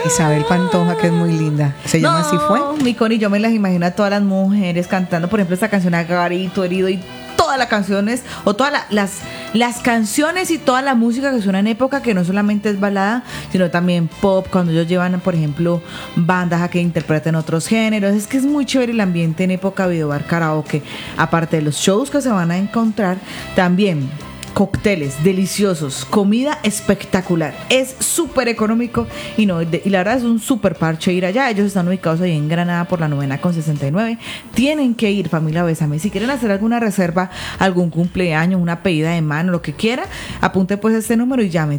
Isabel Pantoja, que es muy linda. ¿Se llama Así Fue? Mi Connie, yo me las imagino a todas las mujeres cantando, por ejemplo, esta canción Agarito Herido y todas las canciones, o todas las canciones y toda la música que suena en época, que no solamente es balada, sino también pop, cuando ellos llevan, por ejemplo, bandas a que interpreten otros géneros. Es que es muy chévere el ambiente en época videobar karaoke. Aparte de los shows que se van a encontrar, también cócteles deliciosos, comida espectacular, es súper económico y la verdad es un súper parche ir allá. Ellos están ubicados ahí en Granada por la 9ª con 69. Tienen que ir, familia Bésame. Si quieren hacer alguna reserva, algún cumpleaños, una pedida de mano, lo que quiera, apunte pues este número y llame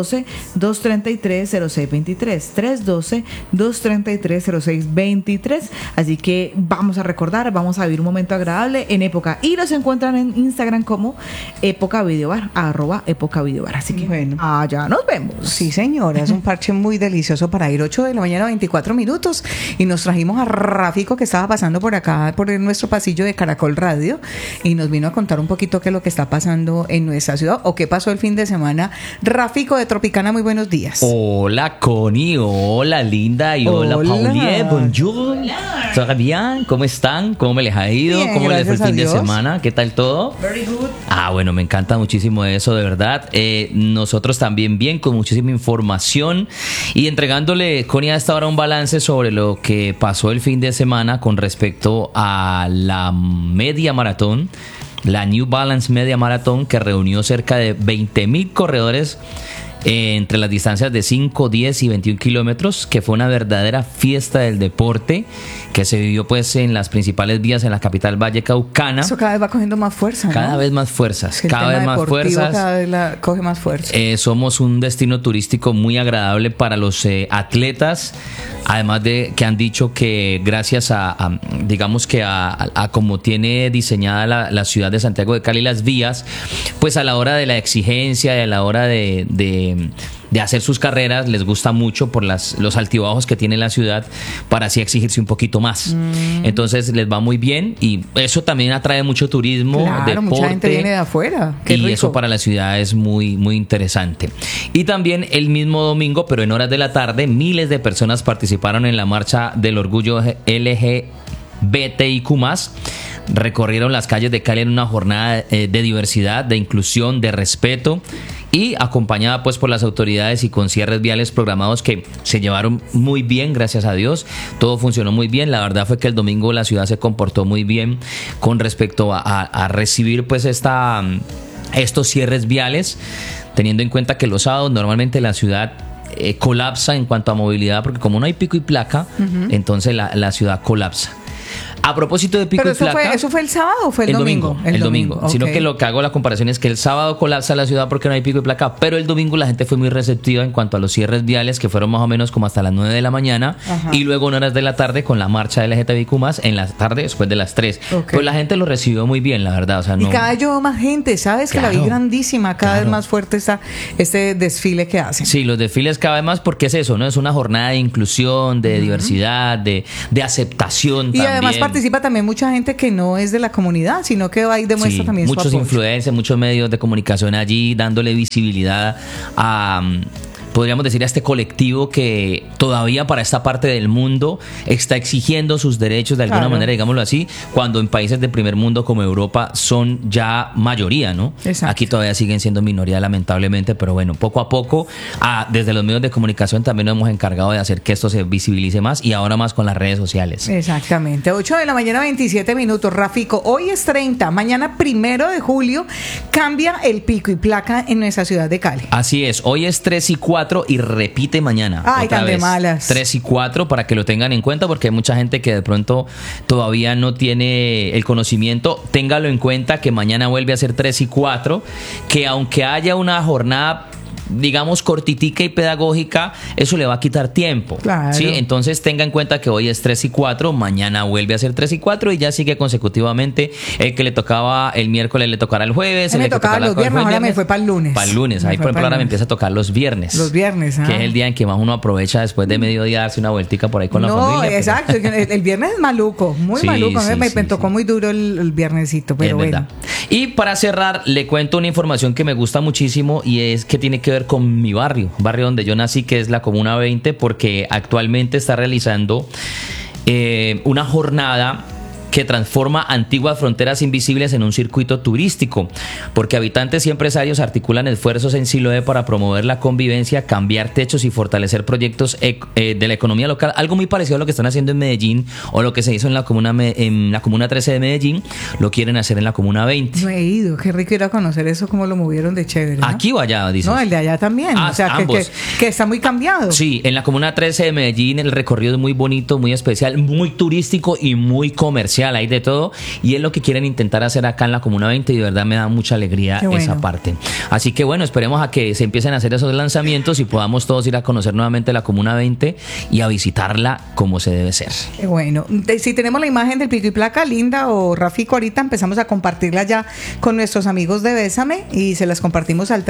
312-233-0623, 312-233-0623. Así que vamos a recordar, vamos a vivir un momento agradable en época, y los encuentran en Instagram como Época Videobar, @EpocaVideobar. Así que bueno, allá nos vemos. Sí, señora, es un parche muy delicioso para ir. 8 de la mañana, 24 minutos, y nos trajimos a Rafico, que estaba pasando por acá, por nuestro pasillo de Caracol Radio, y nos vino a contar un poquito qué es lo que está pasando en nuestra ciudad, o qué pasó el fin de semana. Rafico de Tropicana, muy buenos días. Hola, Connie, hola, Linda, y hola, Pauliette, bonjour. ¿Todo bien? ¿Cómo están? ¿Cómo me les ha ido? Bien, ¿Cómo les fue el fin Dios. de semana? ¿Qué tal todo? Very good. Bueno, me encanta muchísimo eso, de verdad. Nosotros también bien, con muchísima información y entregándole, Connie, a esta hora un balance sobre lo que pasó el fin de semana con respecto a la media maratón, la New Balance Media Maratón, que reunió cerca de 20,000 corredores entre las distancias de 5, 10 y 21 kilómetros, que fue una verdadera fiesta del deporte que se vivió pues en las principales vías en la capital vallecaucana. Eso cada vez va cogiendo más fuerza, ¿no? Cada vez más fuerzas, El cada tema vez más deportivo fuerzas. cada vez coge más fuerza. Somos un destino turístico muy agradable para los atletas, además de que han dicho que gracias a digamos que a cómo tiene diseñada la ciudad de Santiago de Cali las vías, pues a la hora de la exigencia y a la hora de hacer sus carreras les gusta mucho por los altibajos que tiene la ciudad, para así exigirse un poquito más. Entonces les va muy bien, y eso también atrae mucho turismo, Claro, deporte, mucha gente viene de afuera. Qué y rico. eso para la ciudad es muy, muy interesante. Y también el mismo domingo, pero en horas de la tarde, miles de personas participaron en la marcha del orgullo LGBTIQ+. Recorrieron las calles de Cali en una jornada de diversidad, de inclusión, de respeto, y acompañada pues por las autoridades y con cierres viales programados que se llevaron muy bien, gracias a Dios. Todo funcionó muy bien. La verdad fue que el domingo la ciudad se comportó muy bien con respecto a recibir pues estos cierres viales, teniendo en cuenta que los sábados normalmente la ciudad colapsa en cuanto a movilidad, porque como no hay pico y placa, entonces la ciudad colapsa. A propósito de pico ¿Pero y placa, eso fue el sábado o fue el domingo? El domingo. Ok. Sino que lo que hago la comparación es que el sábado colapsa la ciudad porque no hay pico y placa, pero el domingo la gente fue muy receptiva en cuanto a los cierres viales, que fueron más o menos como hasta las 9 de la mañana. Ajá. Y luego en horas de la tarde con la marcha LGTBIQ+, en la tarde después de las 3. Ok. Pues la gente lo recibió muy bien, la verdad. O sea, Y no, cada vez llegó más gente, ¿sabes? Que la vi Claro, grandísima, cada vez claro. más fuerte está este desfile que hacen. Sí, los desfiles cada vez más, porque es eso, ¿no? Es una jornada de inclusión, de diversidad, de aceptación Y también. además participa también mucha gente que no es de la comunidad, sino que va y demuestra Sí, también su muchos apoyo. influencers, muchos medios de comunicación allí dándole visibilidad a, podríamos decir, a este colectivo que todavía para esta parte del mundo está exigiendo sus derechos de alguna Claro. manera, digámoslo así, cuando en países del primer mundo como Europa son ya mayoría, ¿no? Exacto. Aquí todavía siguen siendo minoría, lamentablemente, pero bueno, poco a poco, desde los medios de comunicación también nos hemos encargado de hacer que esto se visibilice más, y ahora más con las redes sociales. Exactamente. 8 de la mañana, 27 minutos. Rafico, hoy es 30, mañana 1 de julio cambia el pico y placa en nuestra ciudad de Cali. Así es, hoy es 3 y 4 y repite mañana. Ay, otra tan de vez. malas. 3 y 4 para que lo tengan en cuenta, porque hay mucha gente que de pronto todavía no tiene el conocimiento. Téngalo en cuenta que mañana vuelve a ser 3 y 4, que aunque haya una jornada, digamos, cortitica y pedagógica, eso le va a quitar tiempo. Claro. ¿Sí? Entonces tenga en cuenta que hoy es 3 y 4, mañana vuelve a ser 3 y 4 y ya sigue consecutivamente. El que le tocaba el miércoles le tocará el jueves. A mí el me que tocaba tocará los viernes, ahora me fue para el lunes. Para el lunes. Me Ahí, fue por ejemplo, pa'l ahora me lunes. empieza a tocar los viernes. Los viernes, que es el día en que más uno aprovecha después de mediodía darse una vueltica por ahí con la familia. No, exacto. El viernes es maluco, muy Sí, maluco. A mí sí, me sí, tocó sí. muy duro el viernesito, pero Es bueno. verdad. Y para cerrar, le cuento una información que me gusta muchísimo, y es que tiene que ver ver con mi barrio donde yo nací, que es la Comuna 20, porque actualmente está realizando una jornada que transforma antiguas fronteras invisibles en un circuito turístico, porque habitantes y empresarios articulan esfuerzos en Siloé para promover la convivencia, cambiar techos y fortalecer proyectos de la economía local, algo muy parecido a lo que están haciendo en Medellín o lo que se hizo en la Comuna 13 de Medellín, lo quieren hacer en la Comuna 20. No he ido, qué rico ir a conocer eso, cómo lo movieron de chévere, ¿no? ¿Aquí o allá, dices? No, el de allá también, Ah, o sea, ambos. que está muy cambiado. Sí, en la Comuna 13 de Medellín el recorrido es muy bonito, muy especial, muy turístico y muy comercial, hay de todo, y es lo que quieren intentar hacer acá en la Comuna 20 y de verdad me da mucha alegría Qué bueno. esa parte. Así que bueno, esperemos a que se empiecen a hacer esos lanzamientos y podamos todos ir a conocer nuevamente la Comuna 20 y a visitarla como se debe ser. Qué bueno. Si tenemos la imagen del pico y placa, Linda o Rafico, ahorita empezamos a compartirla ya con nuestros amigos de Bésame y se las compartimos al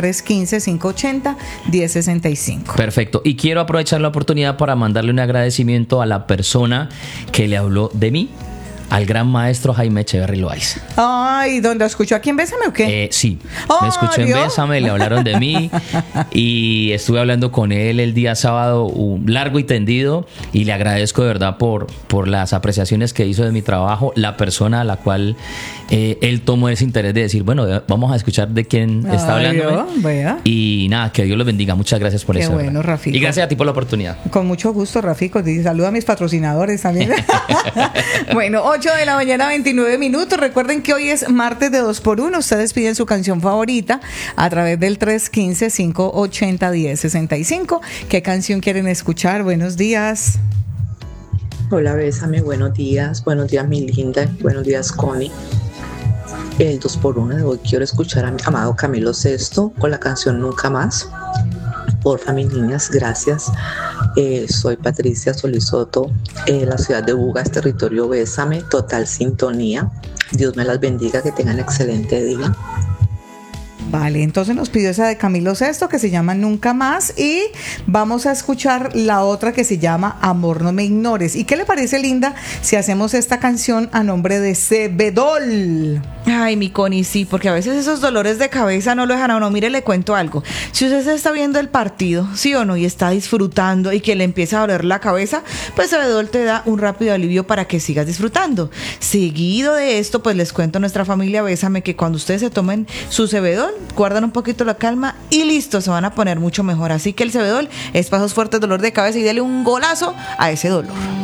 315-580-1065. Perfecto. Y quiero aprovechar la oportunidad para mandarle un agradecimiento a la persona que le habló de mí, al gran maestro Jaime Echeverry Loaiza. Ay, ¿dónde escuchó aquí en Bésame o qué? Sí, Oh, me escuchó en ¿vio? Bésame, le hablaron de mí y estuve hablando con él el día sábado, largo y tendido, y le agradezco de verdad por las apreciaciones que hizo de mi trabajo, la persona a la cual él tomó ese interés de decir, bueno, vamos a escuchar de quién está Ay, hablando. vea. Y nada, que Dios los bendiga. Muchas gracias por Qué eso. bueno, ¿verdad? Rafico. Y gracias a ti por la oportunidad. Con mucho gusto, Rafico. Saluda a mis patrocinadores también. Bueno, 8 de la mañana, 29 minutos. Recuerden que hoy es martes de 2x1. Ustedes piden su canción favorita a través del 315-580-1065. ¿Qué canción quieren escuchar? Buenos días. Hola, Bésame, buenos días mi linda, buenos días Connie. El 2x1 de hoy quiero escuchar a mi amado Camilo VI con la canción Nunca Más. Porfa, mis niñas, gracias. Soy Patricia Solisoto, la ciudad de Bugas, territorio Bésame, total sintonía. Dios me las bendiga, que tengan excelente día. Vale, entonces nos pidió esa de Camilo VI que se llama Nunca Más y vamos a escuchar la otra que se llama Amor No Me Ignores. ¿Y qué le parece, Linda, si hacemos esta canción a nombre de Cebedol? Ay, mi Connie, sí, porque a veces esos dolores de cabeza no lo dejan a uno. Mire, le cuento algo. Si usted se está viendo el partido, sí o no, y está disfrutando y que le empieza a doler la cabeza, pues Cebedol te da un rápido alivio para que sigas disfrutando. Seguido de esto, pues les cuento a nuestra familia Bésame que cuando ustedes se tomen su Cebedol, guardan un poquito la calma y listo, se van a poner mucho mejor. Así que el Cebedol es pasos fuertes, dolor de cabeza, y dele un golazo a ese dolor.